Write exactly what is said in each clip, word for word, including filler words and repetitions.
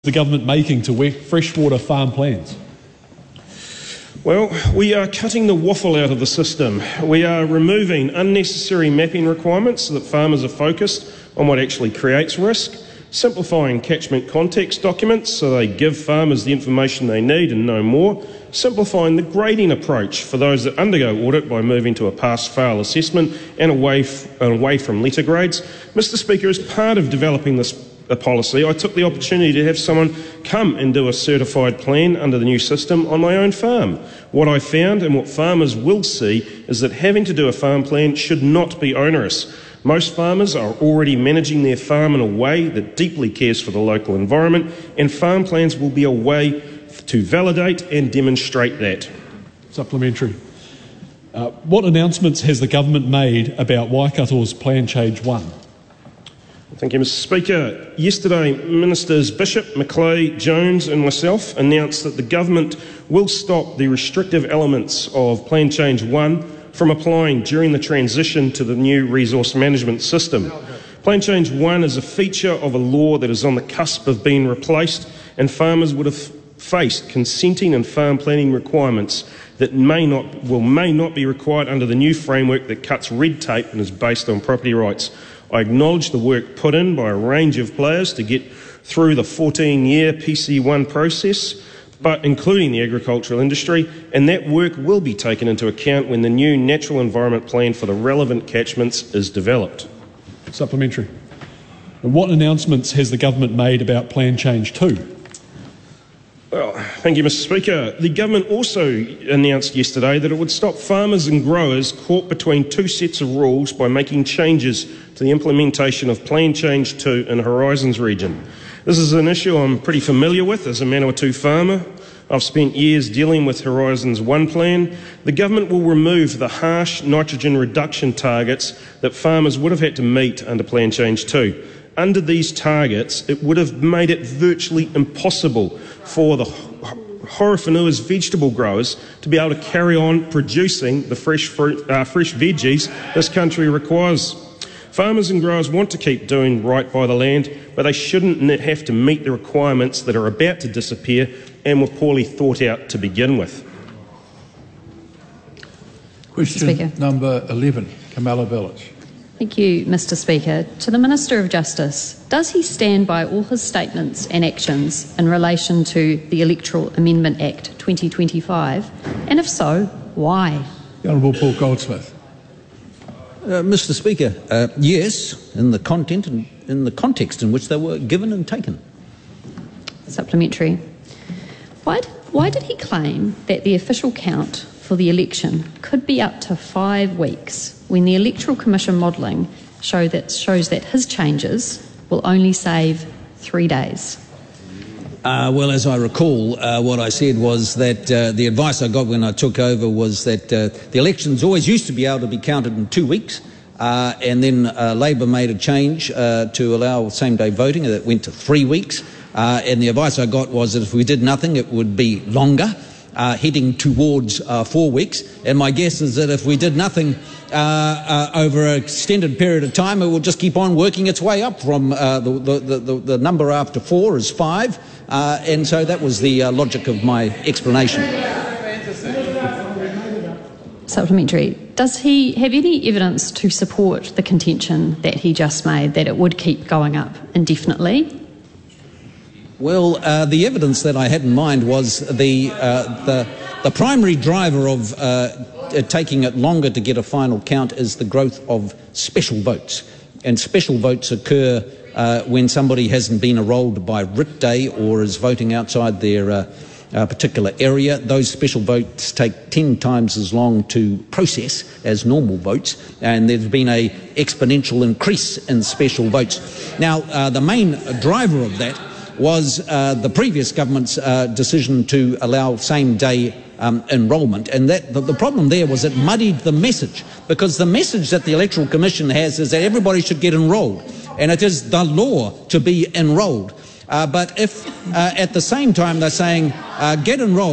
the government making to freshwater farm plans? Well, we are cutting the waffle out of the system. We are removing unnecessary mapping requirements so that farmers are focused on what actually creates risk, simplifying catchment context documents so they give farmers the information they need and no more, simplifying the grading approach for those that undergo audit by moving to a pass-fail assessment and away, f- away from letter grades. Mister Speaker, as part of developing this a policy, I took the opportunity to have someone come and do a certified plan under the new system on my own farm. What I found and what farmers will see is that having to do a farm plan should not be onerous. Most farmers are already managing their farm in a way that deeply cares for the local environment, and farm plans will be a way to validate and demonstrate that. Supplementary. Uh, what announcements has the government made about Waikato's Plan Change one? Thank you, Mister Speaker. Yesterday, Ministers Bishop, Macleay, Jones and myself announced that the government will stop the restrictive elements of Plan Change one from applying during the transition to the new resource management system. Plan Change one is a feature of a law that is on the cusp of being replaced, and farmers would have faced consenting and farm planning requirements that may not, well, may not be required under the new framework that cuts red tape and is based on property rights. I acknowledge the work put in by a range of players to get through the fourteen-year P C one process, but including the agricultural industry, and that work will be taken into account when the new natural environment plan for the relevant catchments is developed. Supplementary. And what announcements has the government made about Plan Change two? Well, thank you, Mister Speaker. The government also announced yesterday that it would stop farmers and growers caught between two sets of rules by making changes to the implementation of Plan Change two in Horizons region. This is an issue I'm pretty familiar with as a Manawatu farmer. I've spent years dealing with Horizons one plan. The government will remove the harsh nitrogen reduction targets that farmers would have had to meet under Plan Change two. Under these targets, it would have made it virtually impossible for the Horowhenua's vegetable growers to be able to carry on producing the fresh fruit, uh, fresh veggies this country requires. Farmers and growers want to keep doing right by the land, but they shouldn't have to meet the requirements that are about to disappear and were poorly thought out to begin with. Question Speaker. number eleven, Kamala Belich. Thank you, Mister Speaker. To the Minister of Justice, does he stand by all his statements and actions in relation to the Electoral Amendment Act twenty twenty-five? And if so, why? The Honourable Paul Goldsmith. Uh, Mister Speaker, uh, yes, in the content and in the context in which they were given and taken. Supplementary. Why, why did he claim that the official count for the election could be up to five weeks when the Electoral Commission modelling show that, shows that his changes will only save three days? Uh, well, as I recall, uh, what I said was that uh, the advice I got when I took over was that uh, the elections always used to be able to be counted in two weeks, uh, and then uh, Labor made a change uh, to allow same-day voting, and that went to three weeks. Uh, and the advice I got was that if we did nothing, it would be longer, uh, heading towards uh, four weeks. And my guess is that if we did nothing uh, uh, over an extended period of time, it will just keep on working its way up from uh, the, the, the, the number after four is five. Uh, and so that was the uh, logic of my explanation. Supplementary. Does he have any evidence to support the contention that he just made, that it would keep going up indefinitely? Well, uh, the evidence that I had in mind was the uh, the, the primary driver of uh, taking it longer to get a final count is the growth of special votes. And special votes occur uh, when somebody hasn't been enrolled by writ day or is voting outside their uh, uh, particular area. Those special votes take ten times as long to process as normal votes, and there's been a exponential increase in special votes. Now, uh, the main driver of that was uh, the previous government's uh, decision to allow same-day um, enrolment, and that the, the problem there was it muddied the message, because the message that the Electoral Commission has is that everybody should get enrolled, and it is the law to be enrolled. Uh, but if uh, at the same time they're saying uh, get enrolled,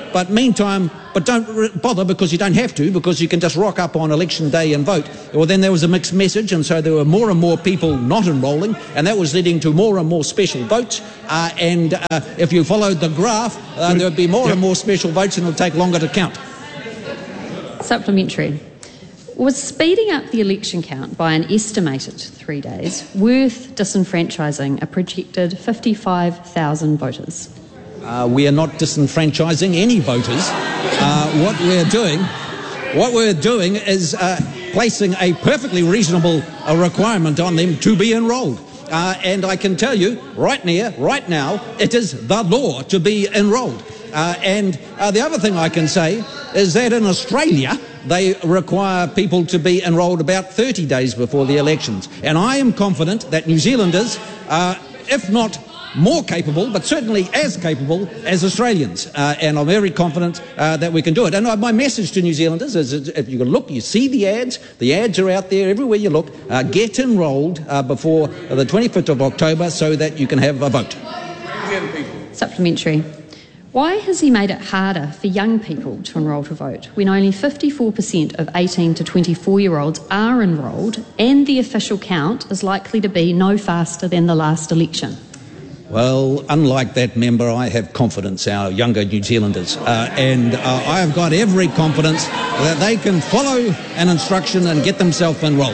but meantime, but don't r- bother because you don't have to, because you can just rock up on election day and vote. Well, then there was a mixed message, and so there were more and more people not enrolling, and that was leading to more and more special votes. Uh, and uh, if you followed the graph, uh, there would be more yep. and more special votes, and it would take longer to count. Supplementary. Was speeding up the election count by an estimated three days worth disenfranchising a projected fifty-five thousand voters? Uh, we are not disenfranchising any voters. Uh, what we're doing, what we're doing is uh, placing a perfectly reasonable uh, requirement on them to be enrolled. Uh, and I can tell you, right near, right now, it is the law to be enrolled. Uh, and uh, the other thing I can say is that in Australia, they require people to be enrolled about thirty days before the elections. And I am confident that New Zealanders are, if not more capable, but certainly as capable as Australians. Uh, and I'm very confident uh, that we can do it. And uh, my message to New Zealanders is, is if you look, you see the ads, the ads are out there everywhere you look. Uh, get enrolled uh, before the twenty-fifth of October so that you can have a vote. Supplementary. Why has he made it harder for young people to enrol to vote when only fifty-four percent of eighteen to twenty-four-year-olds are enrolled and the official count is likely to be no faster than the last election? Well, unlike that member, I have confidence, our younger New Zealanders, uh, and uh, I have got every confidence that they can follow an instruction and get themselves enrolled.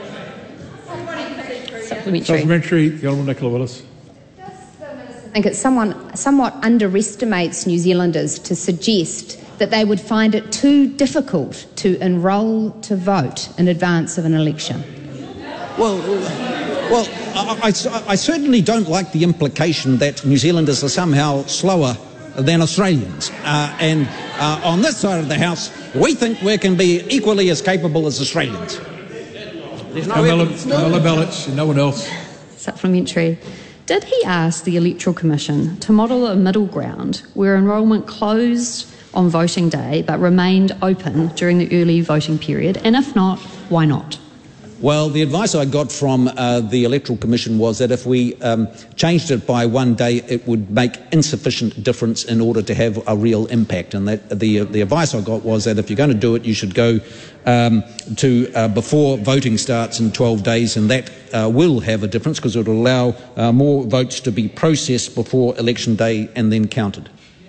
Supplementary. Supplementary, the Honourable Nicola Willis. I think it someone, somewhat underestimates New Zealanders to suggest that they would find it too difficult to enrol to vote in advance of an election. Well, well, I, I, I certainly don't like the implication that New Zealanders are somehow slower than Australians. Uh, and uh, on this side of the House, we think we can be equally as capable as Australians. There's no evidence. Camilla Bellich, no one else. Supplementary. Did he ask the Electoral Commission to model a middle ground where enrolment closed on voting day but remained open during the early voting period? And if not, why not? Well, the advice I got from uh, the Electoral Commission was that if we um, changed it by one day, it would make insufficient difference in order to have a real impact. And that the the advice I got was that if you're going to do it, you should go um, to uh, before voting starts in twelve days, and that uh, will have a difference because it will allow uh, more votes to be processed before election day and then counted.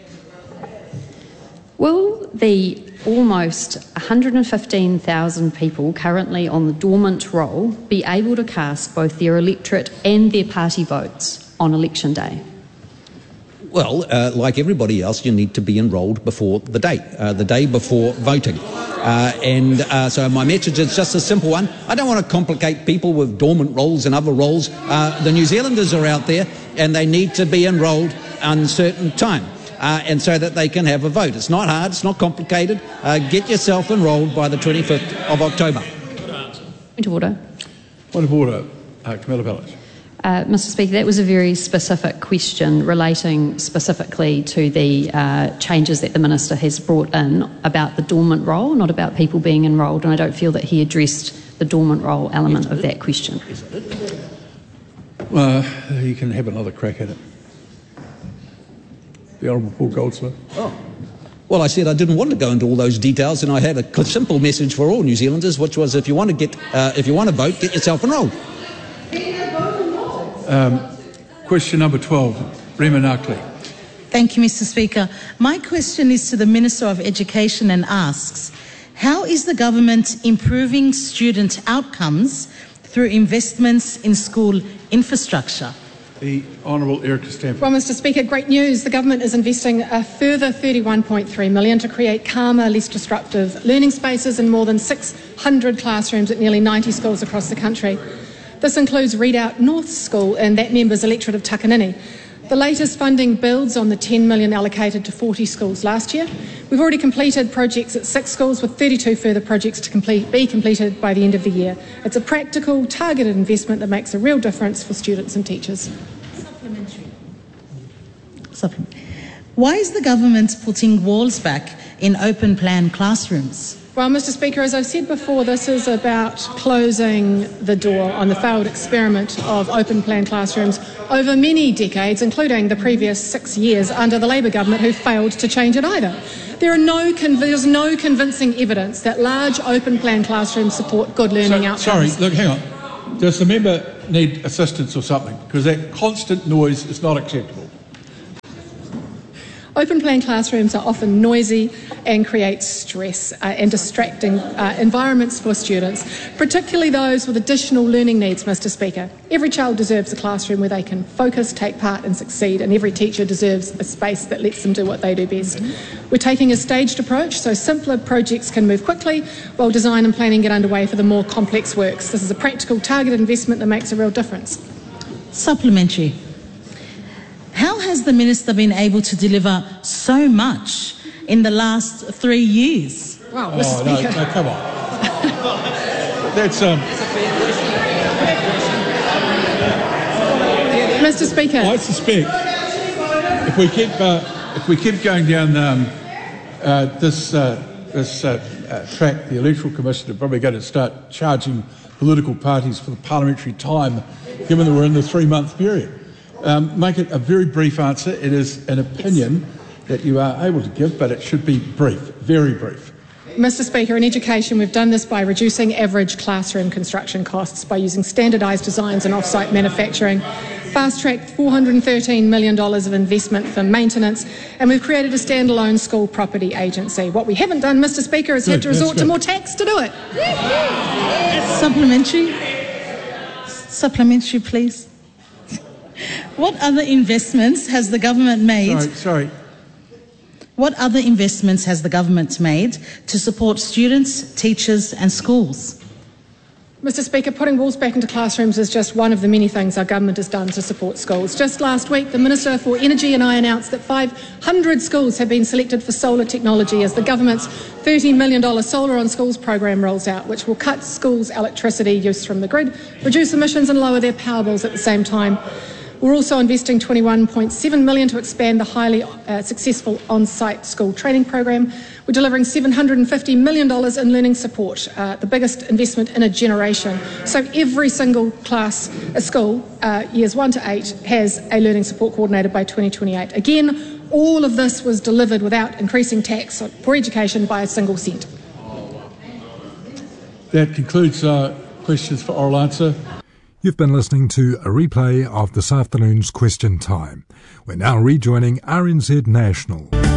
Will the almost one hundred fifteen thousand people currently on the dormant roll be able to cast both their electorate and their party votes on election day? Well, uh, like everybody else, you need to be enrolled before the date, uh, the day before voting. Uh, and uh, so my message is just a simple one. I don't want to complicate people with dormant rolls and other rolls. Uh, the New Zealanders are out there and they need to be enrolled on certain time. Uh, and so that they can have a vote. It's not hard, it's not complicated. Uh, get yourself enrolled by the twenty-fifth of October. Point of order. Point of order. Uh, Camilla Bellich. Uh, Mister Speaker, that was a very specific question relating specifically to the uh, changes that the Minister has brought in about the dormant roll, not about people being enrolled, and I don't feel that he addressed the dormant roll element of that question. Uh, you can have another crack at it. The Honourable Paul Goldsmith. Oh. Well, I said I didn't want to go into all those details, and I had a simple message for all New Zealanders, which was if you want to get, uh, if you want to vote, get yourself enrolled. Um, question number twelve, Rema Narkley. Thank you, Mister Speaker. My question is to the Minister of Education and asks, how is the government improving student outcomes through investments in school infrastructure? The Honourable Erica Stanford. Well, Mister Speaker, great news. The government is investing a further thirty-one point three million dollars to create calmer, less disruptive learning spaces in more than six hundred classrooms at nearly ninety schools across the country. This includes Readout North School in that member's electorate of Takanini. The latest funding builds on the ten million dollars allocated to forty schools last year. We've already completed projects at six schools with thirty-two further projects to complete, be completed by the end of the year. It's a practical, targeted investment that makes a real difference for students and teachers. Supplementary. Supplementary. Why is the government putting walls back in open plan classrooms? Well, Mr Speaker, as I've said before, this is about closing the door on the failed experiment of open plan classrooms over many decades, including the previous six years under the Labor government, who failed to change it either. There are no conv- there's no convincing evidence that large open plan classrooms support good learning so, outcomes. Sorry, look, hang on. Does the member need assistance or something? Because that constant noise is not acceptable. Open plan classrooms are often noisy and create stress uh, and distracting uh, environments for students, particularly those with additional learning needs, Mr Speaker. Every child deserves a classroom where they can focus, take part and succeed, and every teacher deserves a space that lets them do what they do best. We're taking a staged approach so simpler projects can move quickly while design and planning get underway for the more complex works. This is a practical, targeted investment that makes a real difference. Supplementary. How has the Minister been able to deliver so much in the last three years? Wow, oh, Mister no, Speaker. no, come on. That's um. Mister Speaker. I suspect if we keep uh, if we keep going down um, uh, this uh, this uh, uh, track, the Electoral Commission are probably going to start charging political parties for the parliamentary time, given that we're in the three-month period. Um, make it a very brief answer. It is an opinion yes. that you are able to give, but it should be brief, very brief. Mister Speaker, in education, we've done this by reducing average classroom construction costs, by using standardised designs and off-site manufacturing, fast-tracked four hundred thirteen million dollars of investment for maintenance, and we've created a standalone school property agency. What we haven't done, Mister Speaker, is good, had to resort good. to more tax to do it. Supplementary. Supplementary, please. What other investments has the government made? Sorry, sorry. What other investments has the government made to support students, teachers and schools? Mister Speaker, putting walls back into classrooms is just one of the many things our government has done to support schools. Just last week, the Minister for Energy and I announced that five hundred schools have been selected for solar technology as the government's thirty million dollars Solar on Schools program rolls out, which will cut schools' electricity use from the grid, reduce emissions and lower their power bills at the same time. We're also investing twenty-one point seven million dollars to expand the highly uh, successful on-site school training program. We're delivering seven hundred fifty million dollars in learning support, uh, the biggest investment in a generation. So every single class at school, uh, years one to eight, has a learning support coordinator by twenty twenty-eight. Again, all of this was delivered without increasing tax for education by a single cent. That concludes uh, questions for oral answer. You've been listening to a replay of this afternoon's Question Time. We're now rejoining R N Z National.